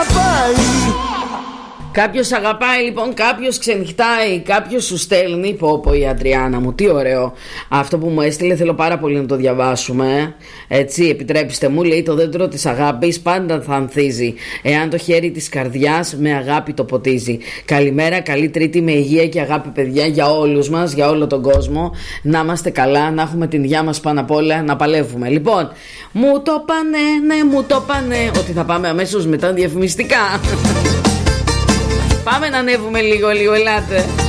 αγαπάει. Κάποιος αγαπάει λοιπόν, κάποιος ξενυχτάει, κάποιος σου στέλνει. Πω η Αντριάννα μου, τι ωραίο αυτό που μου έστειλε, θέλω πάρα πολύ να το διαβάσουμε. Έτσι, επιτρέψτε μου, λέει: το δέντρο της αγάπης πάντα θα ανθίζει, εάν το χέρι της καρδιάς με αγάπη το ποτίζει. Καλημέρα, καλή Τρίτη με υγεία και αγάπη, παιδιά, για όλους μας, για όλο τον κόσμο. Να είμαστε καλά, να έχουμε την υγειά μας πάνω απ' όλα, να παλεύουμε. Λοιπόν, μου το πάνε, ναι, μου το πάνε, ότι θα πάμε αμέσως μετά διαφημιστικά. Πάμε να ανέβουμε λίγο, ελάτε.